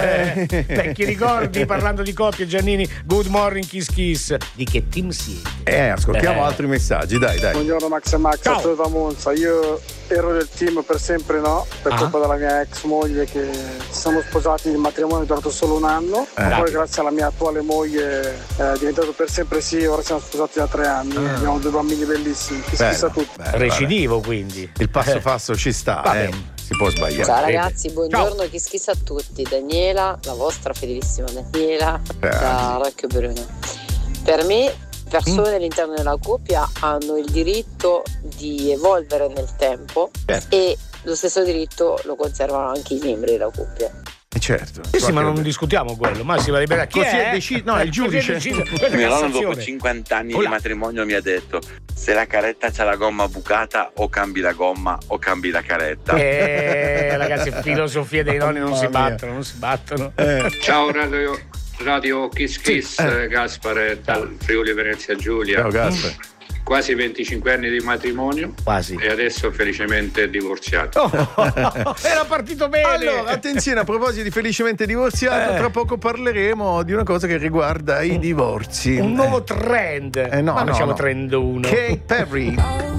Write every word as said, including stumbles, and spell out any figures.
Eh, vecchi ricordi, parlando di coppie, Giannini, good morning kiss kiss. Di che team siete? Eh, ascoltiamo Eh. altri messaggi, dai, dai. Buongiorno Max e Max, Ciao. sono da Monza. Io ero del team per sempre no, per Ah. colpa della mia ex moglie che ci siamo sposati, il matrimonio è durato solo un anno, Eh. ma poi grazie alla mia attuale moglie è diventato per sempre sì, ora siamo sposati da tre anni, Ah. abbiamo due bambini bellissimi, chi Bello, sa tutto. bello, Recidivo quindi. Il passo Eh. passo ci sta, Vabbè. eh. Si può sbagliare. Ciao ragazzi, Ciao. buongiorno, chi schissa a tutti. Daniela, la vostra fedelissima Daniela da Rocchio Bruno. Per me, persone all'interno della coppia hanno il diritto di evolvere nel tempo Certo. e lo stesso diritto lo conservano anche i membri della coppia. Eh, certo. Sì, sì, ma non discutiamo quello. Massimo Libera, chi Così è? è deciso- no, è il Così giudice. deciso. Questa è Mio nonno Cassazione. dopo cinquanta anni Ola. di matrimonio mi ha detto: se la caretta c'ha la gomma bucata, o cambi la gomma o cambi la caretta. Eh, ragazzi, filosofie dei nonni non si Mamma mia. battono, non si battono. Eh, Ciao Radio, Radio Kiss Kiss, eh. Gaspare dal Friuli Venezia Giulia. ciao Gaspar. Quasi venticinque anni di matrimonio Quasi. e adesso felicemente divorziato. Oh, era partito bene. Allora, attenzione, a proposito di felicemente divorziato, Eh. tra poco parleremo di una cosa che riguarda i divorzi. Un nuovo trend. Eh, no, ma noi no, siamo no. trend uno. Katy Perry.